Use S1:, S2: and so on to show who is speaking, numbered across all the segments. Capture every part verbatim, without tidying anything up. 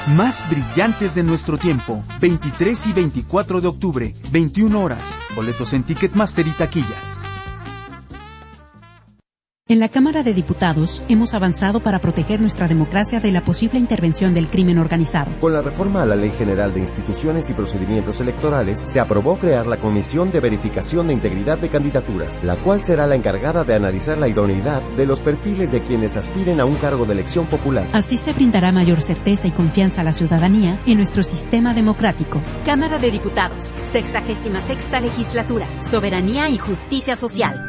S1: más brillantes de nuestro tiempo. veintitrés y veinticuatro de octubre, veintiuna horas. Boletos en Ticketmaster y taquillas.
S2: En la Cámara de Diputados hemos avanzado para proteger nuestra democracia de la posible intervención del crimen organizado.
S3: Con la reforma a la Ley General de Instituciones y Procedimientos Electorales, se aprobó crear la Comisión de Verificación de Integridad de Candidaturas, la cual será la encargada de analizar la idoneidad de los perfiles de quienes aspiren a un cargo de elección popular.
S2: Así se brindará mayor certeza y confianza a la ciudadanía en nuestro sistema democrático.
S4: Cámara de Diputados, sexagésima sexta legislatura, soberanía y justicia social.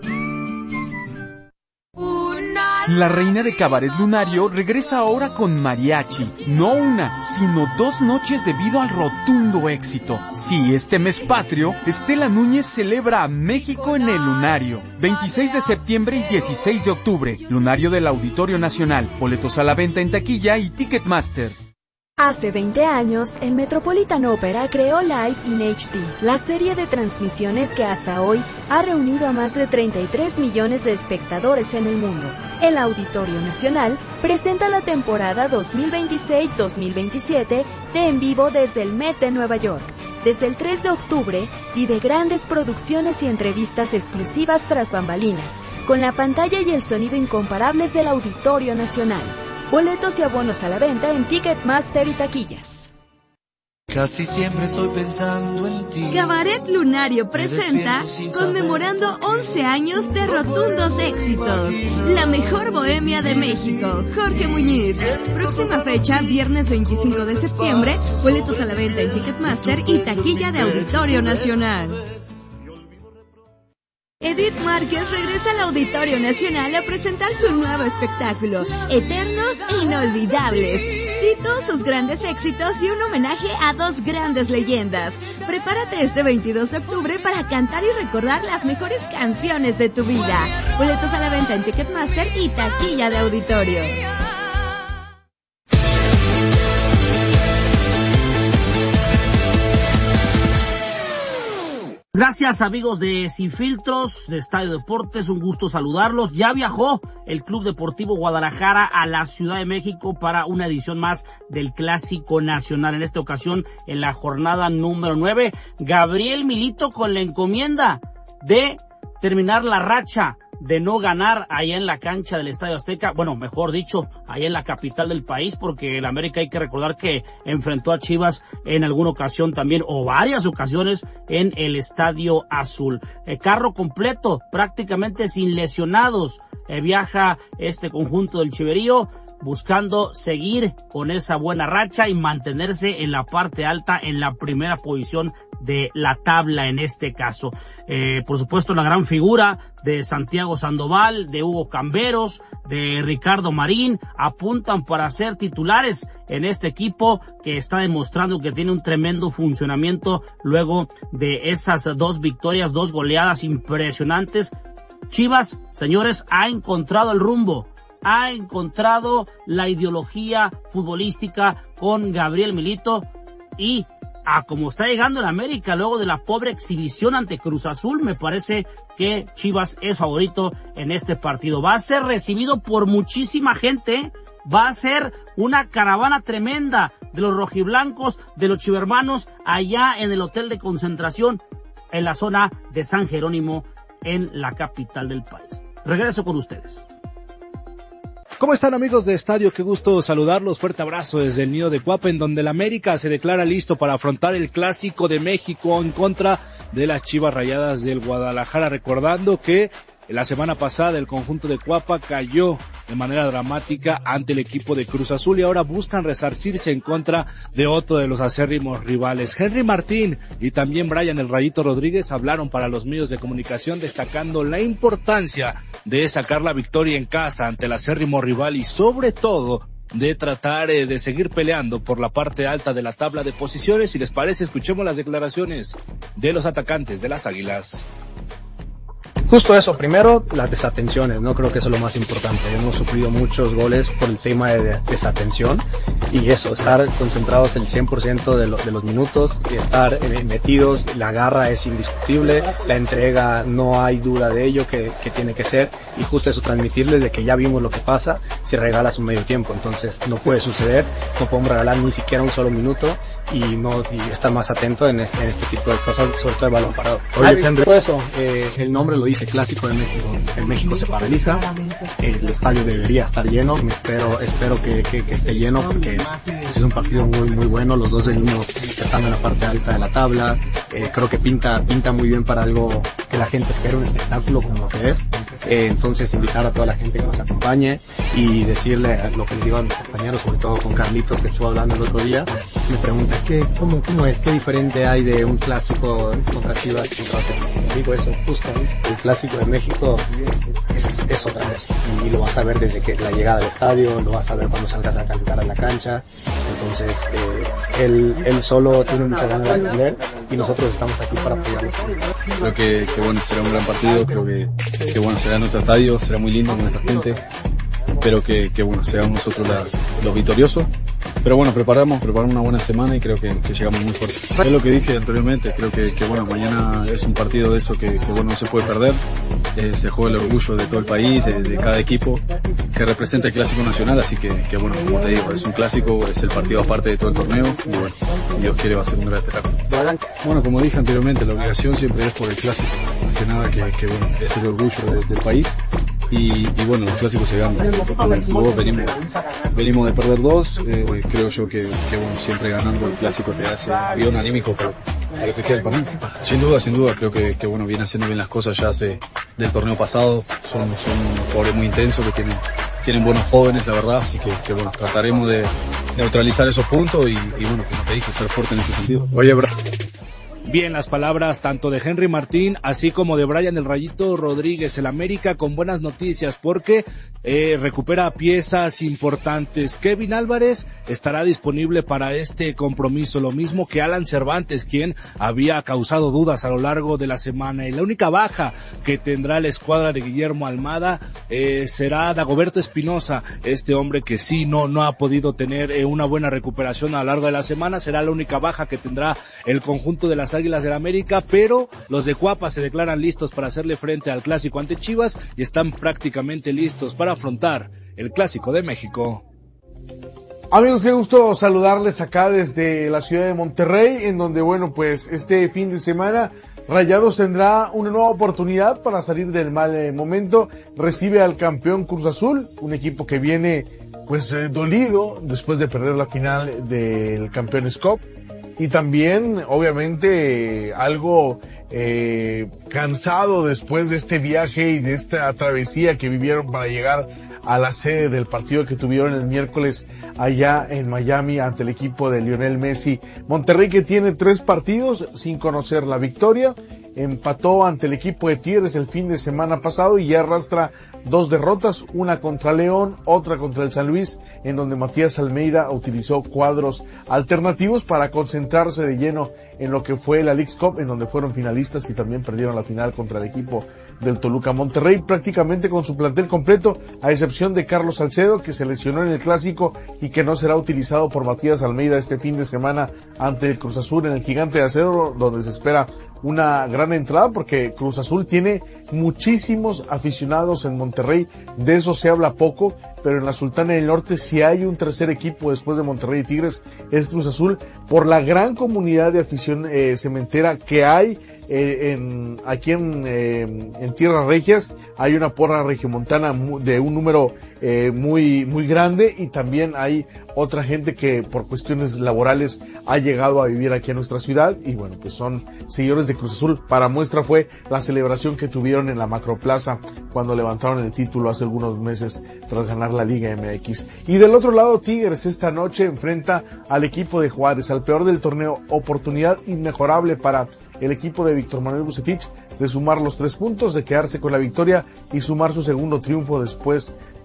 S1: La reina de Cabaret Lunario regresa ahora con mariachi. No una, sino dos noches debido al rotundo éxito. Sí, este mes patrio, Estela Núñez celebra a México en el Lunario. veintiséis de septiembre y dieciséis de octubre. Lunario del Auditorio Nacional. Boletos a la venta en taquilla y Ticketmaster.
S5: Hace veinte años, el Metropolitan Opera creó Live in H D, la serie de transmisiones que hasta hoy ha reunido a más de treinta y tres millones de espectadores en el mundo. El Auditorio Nacional presenta la temporada dos mil veintiséis dos mil veintisiete de En Vivo desde el Met de Nueva York. Desde el tres de octubre, vive grandes producciones y entrevistas exclusivas tras bambalinas, con la pantalla y el sonido incomparables del Auditorio Nacional. Boletos y abonos a la venta en Ticketmaster y taquillas.
S6: Casi siempre estoy pensando en ti.
S7: Cabaret Lunario presenta conmemorando once años de rotundos éxitos. La mejor bohemia de México, Jorge Muñiz. Próxima fecha, viernes veinticinco de septiembre. Boletos a la venta en Ticketmaster y taquilla de Auditorio Nacional. Edith Márquez regresa al Auditorio Nacional a presentar su nuevo espectáculo, Eternos e Inolvidables. Cito sus grandes éxitos y un homenaje a dos grandes leyendas. Prepárate este veintidós de octubre para cantar y recordar las mejores canciones de tu vida. Boletos a la venta en Ticketmaster y taquilla de Auditorio.
S8: Gracias, amigos de Sin Filtros, de Estadio Deportes, un gusto saludarlos. Ya viajó el Club Deportivo Guadalajara a la Ciudad de México para una edición más del Clásico Nacional. En esta ocasión, en la jornada número nueve, Gabriel Milito con la encomienda de terminar la racha de no ganar allá en la cancha del Estadio Azteca, bueno, mejor dicho, allá en la capital del país, porque el América hay que recordar que enfrentó a Chivas en alguna ocasión también, o varias ocasiones, en el Estadio Azul. El carro completo, prácticamente sin lesionados, eh, viaja este conjunto del Chiverío, buscando seguir con esa buena racha y mantenerse en la parte alta, en la primera posición de la tabla en este caso. Eh, por supuesto, la gran figura de Santiago Sandoval, de Hugo Camberos, de Ricardo Marín, apuntan para ser titulares en este equipo que está demostrando que tiene un tremendo funcionamiento luego de esas dos victorias, dos goleadas impresionantes. Chivas, señores, ha encontrado el rumbo, ha encontrado la ideología futbolística con Gabriel Milito y a como está llegando el América luego de la pobre exhibición ante Cruz Azul, me parece que Chivas es favorito en este partido. Va a ser recibido por muchísima gente, va a ser una caravana tremenda de los rojiblancos, de los chivermanos, allá en el hotel de concentración en la zona de San Jerónimo, en la capital del país. Regreso con ustedes.
S9: ¿Cómo están, amigos de Estadio? Qué gusto saludarlos. Fuerte abrazo desde el nido de Cuapa, en donde el América se declara listo para afrontar el Clásico de México en contra de las Chivas Rayadas del Guadalajara. Recordando que la semana pasada el conjunto de Cuapa cayó de manera dramática ante el equipo de Cruz Azul y ahora buscan resarcirse en contra de otro de los acérrimos rivales. Henry Martín y también Brian El Rayito Rodríguez hablaron para los medios de comunicación destacando la importancia de sacar la victoria en casa ante el acérrimo rival y sobre todo de tratar eh, de seguir peleando por la parte alta de la tabla de posiciones. Si les parece, escuchemos las declaraciones de los atacantes de las Águilas.
S10: Justo eso, primero las desatenciones, no creo que eso es lo más importante. Hemos sufrido muchos goles por el tema de desatención y eso, estar concentrados el cien por ciento de, lo, de los minutos y estar metidos, la garra es indiscutible, la entrega no hay duda de ello que, que tiene que ser, y justo eso, transmitirles de que ya vimos lo que pasa si regalas un medio tiempo, entonces no puede suceder, no podemos regalar ni siquiera un solo minuto y no y estar más atento en este, en este tipo de cosas, sobre todo el balón parado. Oye, Henry, eso, eh, el nombre lo dice, Clásico de México. En México se paraliza, el estadio debería estar lleno, espero espero que, que, que esté lleno porque es un partido muy muy bueno, los dos venimos estando en la parte alta de la tabla, eh, creo que pinta pinta muy bien para algo que la gente espera, un espectáculo como lo que es, eh, entonces invitar a toda la gente que nos acompañe y decirle lo que les digo a mis compañeros, sobre todo con Carlitos que estuvo hablando el otro día, me pregunta ¿qué, cómo, cómo es? ¿Qué diferente hay de un clásico contra Chivas contra otro? Digo eso, justo, el Clásico de México es, es otra vez y lo vas a ver desde que la llegada al estadio, lo vas a ver cuando salgas a calentar a la cancha, entonces eh, él, él solo tiene mucha ganas de aprender y nosotros estamos aquí para apoyarlos.
S11: Creo que, que bueno, será un gran partido, creo que, que bueno, será en nuestro estadio, será muy lindo con nuestra gente, espero que, que bueno, seamos nosotros la, los victoriosos. Pero bueno, preparamos, preparamos una buena semana y creo que, que llegamos muy fuerte. Es lo que dije anteriormente, creo que, que bueno, mañana es un partido de eso que, que bueno, no se puede perder. Eh, se juega el orgullo de todo el país, de, de cada equipo que representa el Clásico Nacional, así que, que bueno, como te digo, es un clásico, es el partido aparte de todo el torneo y bueno, Dios quiere va a ser un gran espectáculo. Bueno, como dije anteriormente, la obligación siempre es por el Clásico, más que nada que, que bueno, es el orgullo de, del país. Y, y bueno, los clásicos se ganan. En el fútbol venimos, venimos de perder dos, eh, creo yo que, que bueno, siempre ganando el clásico te hace bien anímico para, para lo que queda el partido. Sin duda, sin duda, creo que, que bueno, viene haciendo bien las cosas ya hace del torneo pasado, son, son jugadores muy intensos que tienen, tienen buenos jóvenes, la verdad, así que, que bueno, trataremos de neutralizar esos puntos y, y bueno, como te dije, ser fuerte en ese sentido.
S9: Oye, bro. Bien, las palabras tanto de Henry Martín, así como de Brian el Rayito Rodríguez. El América con buenas noticias porque eh, recupera piezas importantes. Kevin Álvarez estará disponible para este compromiso, lo mismo que Alan Cervantes, quien había causado dudas a lo largo de la semana. Y la única baja que tendrá la escuadra de Guillermo Almada eh, será Dagoberto Espinosa, este hombre que sí no, no ha podido tener eh, una buena recuperación a lo largo de la semana. Será la única baja que tendrá el conjunto de las Águilas del América, pero los de Cuapa se declaran listos para hacerle frente al clásico ante Chivas y están prácticamente listos para afrontar el Clásico de México.
S12: Amigos, qué gusto saludarles acá desde la ciudad de Monterrey, en donde, bueno, pues este fin de semana Rayados tendrá una nueva oportunidad para salir del mal eh, momento. Recibe al campeón Cruz Azul, un equipo que viene pues eh, dolido después de perder la final del Campeones Cup. Y también, obviamente, algo eh, cansado después de este viaje y de esta travesía que vivieron para llegar a la sede del partido que tuvieron el miércoles allá en Miami ante el equipo de Lionel Messi. Monterrey, que tiene tres partidos sin conocer la victoria, empató ante el equipo de Tigres el fin de semana pasado y ya arrastra dos derrotas, una contra León, otra contra el San Luis, en donde Matías Almeida utilizó cuadros alternativos para concentrarse de lleno en lo que fue la Leagues Cup, en donde fueron finalistas y también perdieron la final contra el equipo del Toluca. Monterrey prácticamente con su plantel completo, a excepción de Carlos Salcedo, que se lesionó en el Clásico y que no será utilizado por Matías Almeida este fin de semana ante el Cruz Azul en el Gigante de Acero, donde se espera una gran entrada, porque Cruz Azul tiene muchísimos aficionados en Monterrey, de eso se habla poco, pero en la Sultana del Norte si hay un tercer equipo después de Monterrey y Tigres es Cruz Azul, por la gran comunidad de afición eh, cementera que hay eh, en, aquí en, eh, en Tierras Regias. Hay una porra regiomontana de un número eh, muy muy grande, y también hay otra gente que por cuestiones laborales ha llegado a vivir aquí en nuestra ciudad, y bueno, pues son seguidores de Cruz Azul. Para muestra fue la celebración que tuvieron en la Macroplaza cuando levantaron el título hace algunos meses tras ganar la Liga M X. Y del otro lado, Tigres esta noche enfrenta al equipo de Juárez, al peor del torneo. Oportunidad inmejorable para el equipo de Víctor Manuel Bucetich de sumar los tres puntos, de quedarse con la victoria y sumar su segundo triunfo después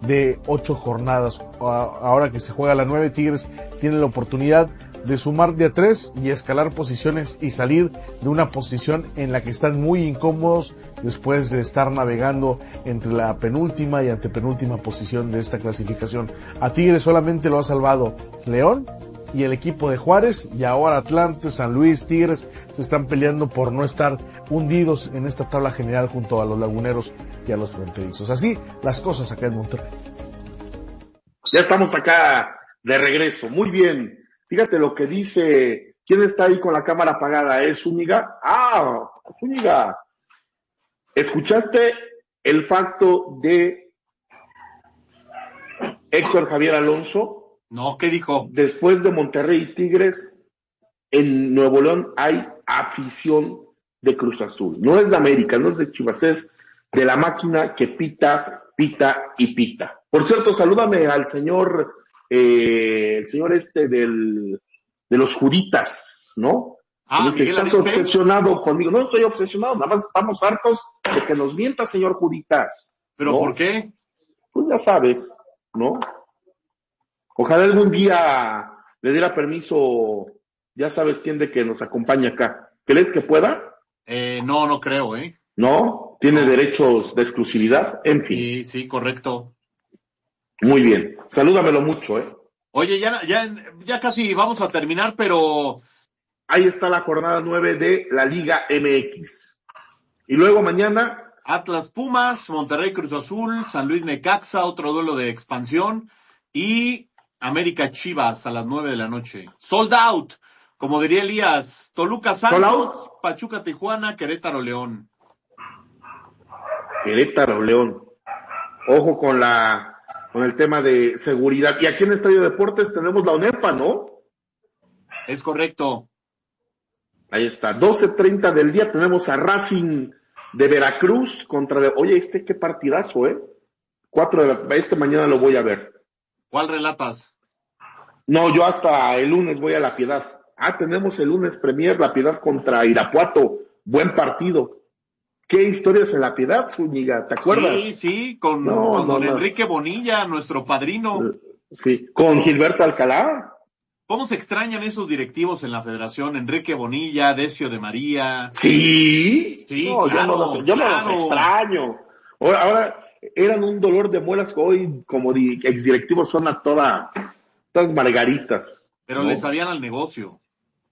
S12: de ocho jornadas. Ahora que se juega la nueve, Tigres tiene la oportunidad de sumar de a tres y escalar posiciones y salir de una posición en la que están muy incómodos después de estar navegando entre la penúltima y antepenúltima posición de esta clasificación. A Tigres solamente lo ha salvado León y el equipo de Juárez, y ahora Atlante, San Luis, Tigres se están peleando por no estar hundidos en esta tabla general junto a los laguneros y a los fronterizos. Así las cosas acá en Monterrey.
S13: Ya estamos acá de regreso. Muy bien. Fíjate lo que dice. ¿Quién está ahí con la cámara apagada? ¿Es Zúñiga? Ah, Zúñiga. ¿Escuchaste el facto de Héctor Javier Alonso?
S14: No, ¿qué dijo?
S13: Después de Monterrey y Tigres, en Nuevo León hay afición de Cruz Azul. No es de América, no es de Chivas, es de la máquina que pita, pita y pita. Por cierto, salúdame al señor, eh, el señor este del, de los juditas, ¿no?
S14: Ah,
S13: Dice,
S14: Miguel
S13: estás
S14: Arispe.
S13: obsesionado conmigo. No estoy obsesionado, nada más estamos hartos de que nos mienta, señor juditas.
S14: ¿Pero
S13: ¿no?
S14: por qué?
S13: Pues ya sabes, ¿no? Ojalá algún día le diera permiso, ya sabes quién de que nos acompaña acá. ¿Crees que pueda?
S14: Eh, no, no creo, ¿eh?
S13: ¿No? ¿Tiene derechos de exclusividad? En fin.
S14: Sí, sí, correcto.
S13: Muy bien. Salúdamelo mucho, ¿eh?
S14: Oye, ya, ya, ya casi vamos a terminar, pero...
S13: Ahí está la jornada nueve de la Liga M X. Y luego mañana...
S14: Atlas Pumas, Monterrey Cruz Azul, San Luis Necaxa, otro duelo de expansión, y América Chivas a las nueve de la noche. Sold out, como diría Elías. Toluca Santos, Pachuca Tijuana, Querétaro León.
S13: Querétaro León. Ojo con la, con el tema de seguridad. Y aquí en Estadio Deportes tenemos la ONEPA, ¿no?
S14: Es correcto.
S13: Ahí está. doce treinta del día tenemos a Racing de Veracruz contra de, oye, este qué partidazo, ¿eh? Cuatro de la, este mañana lo voy a ver.
S14: ¿Cuál relatas?
S13: No, yo hasta el lunes voy a La Piedad. Ah, tenemos el lunes Premier La Piedad contra Irapuato. Buen partido. ¿Qué historias en La Piedad, Zúñiga? ¿Te acuerdas?
S14: Sí, sí, con,
S13: no,
S14: con
S13: no,
S14: don
S13: no.
S14: Enrique Bonilla, nuestro padrino.
S13: Sí, con Gilberto Alcalá.
S14: ¿Cómo se extrañan esos directivos en la federación? Enrique Bonilla, Decio de María.
S13: Sí.
S14: Sí,
S13: no,
S14: claro,
S13: yo no los, yo
S14: claro.
S13: no los extraño. Ahora, ahora eran un dolor de muelas que hoy, como di, exdirectivos, son a toda, todas margaritas.
S14: Pero
S13: ¿no?
S14: le sabían al negocio.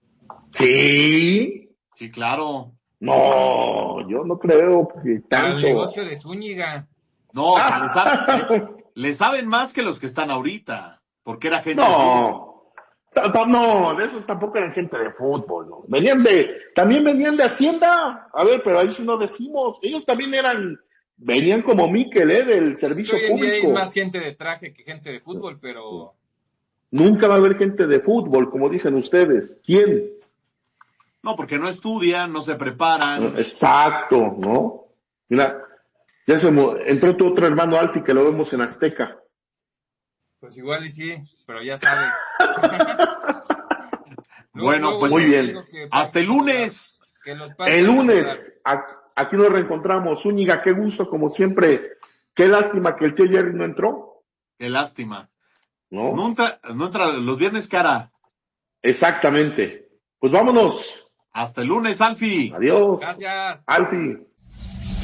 S13: Sí.
S14: Sí, claro.
S13: No, yo no creo que tanto.
S15: Al negocio de Zúñiga.
S14: No, o sea, le, saben, le, le saben más que los que están ahorita. Porque era gente.
S13: No. No, de esos tampoco eran gente de fútbol, ¿no? Venían de, también venían de Hacienda. A ver, pero ahí sí no decimos. Ellos también eran, venían como Miquel, ¿eh? Del servicio
S15: Hoy en día
S13: público.
S15: hay más gente de traje que gente de fútbol, pero...
S13: Nunca va a haber gente de fútbol, como dicen ustedes. ¿Quién?
S14: No, porque no estudian, no se preparan.
S13: Exacto, ¿no? Mira, ya se mo- entró tu otro hermano Alfi que lo vemos en Azteca.
S15: Pues igual y sí, pero ya sabe.
S14: Bueno, pues
S13: muy bien.
S14: Hasta el lunes.
S15: Que los pases
S13: El
S15: a
S13: lunes, a- aquí nos reencontramos. Zúñiga, qué gusto, como siempre. Qué lástima que el tío Jerry no entró.
S14: Qué lástima.
S13: ¿No?
S14: No entra, no entra los viernes, cara.
S13: Exactamente. Pues vámonos.
S14: Hasta el lunes, Alfi.
S13: Adiós.
S15: Gracias.
S13: Alfi.